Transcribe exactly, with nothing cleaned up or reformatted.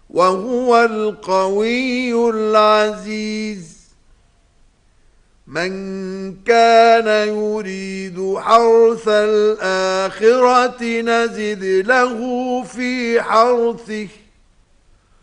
وهو القوي العزيز. من كان يريد حرث الآخرة نزد له في حرثه